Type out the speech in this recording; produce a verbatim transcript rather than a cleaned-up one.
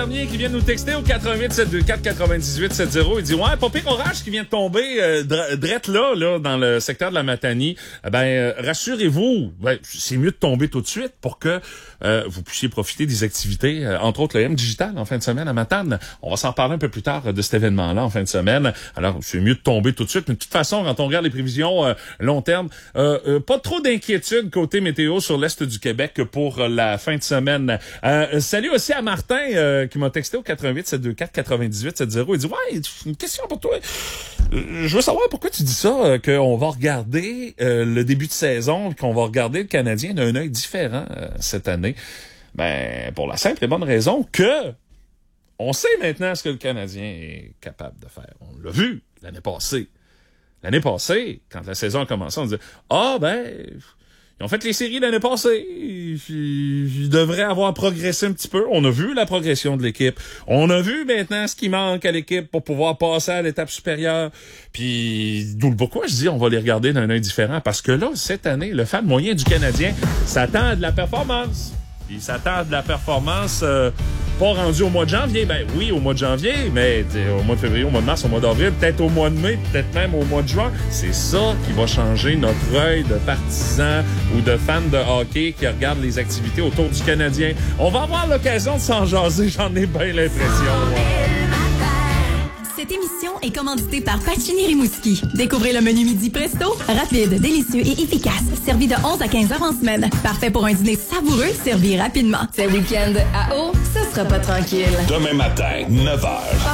Qui vient de nous texter au quatre huit sept deux quatre quatre-vingt-dix-huit soixante. Il dit ouais, pas pire orage qui vient de tomber euh, drette là, là, dans le secteur de la Matanie. Eh ben, euh, rassurez-vous, ben, c'est mieux de tomber tout de suite pour que euh, vous puissiez profiter des activités, euh, entre autres le M Digital en fin de semaine à Matane. On va s'en parler un peu plus tard euh, de cet événement-là en fin de semaine. Alors, c'est mieux de tomber tout de suite. Mais de toute façon, quand on regarde les prévisions euh, long terme, euh, euh, pas trop d'inquiétude côté météo sur l'est du Québec pour euh, la fin de semaine. Euh, salut aussi à Martin euh, qui m'a texté au quatre huit sept deux quatre quatre-vingt-dix-huit soixante. Il dit ouais, une question pour toi. Euh, je veux savoir pourquoi tu dis ça, euh, qu'on va regarder euh, le début de saison, qu'on va regarder le Canadien d'un œil différent euh, cette année. Ben, pour la simple et bonne raison que on sait maintenant ce que le Canadien est capable de faire. On l'a vu l'année passée. L'année passée, quand la saison a commencé, on disait ah ben ils ont fait les séries l'année passée. Ils devraient avoir progressé un petit peu. On a vu la progression de l'équipe. On a vu maintenant ce qui manque à l'équipe pour pouvoir passer à l'étape supérieure. Puis, d'où pourquoi je dis on va les regarder d'un œil différent. Parce que là, cette année, le fan moyen du Canadien s'attend à de la performance. Il s'attend à de la performance euh, pas rendue au mois de janvier. Ben oui, au mois de janvier, mais au mois de février, au mois de mars, au mois d'avril, peut-être au mois de mai, peut-être même au mois de juin. C'est ça qui va changer notre œil de partisans ou de fans de hockey qui regardent les activités autour du Canadien. On va avoir l'occasion de s'en jaser, j'en ai bien l'impression. Cette émission est commanditée par Pacini Rimouski. Découvrez le menu midi presto, rapide, délicieux et efficace. Servi de onze à quinze heures en semaine. Parfait pour un dîner savoureux, servi rapidement. Ce week-end à eau, ce sera pas tranquille. Demain matin, neuf heures.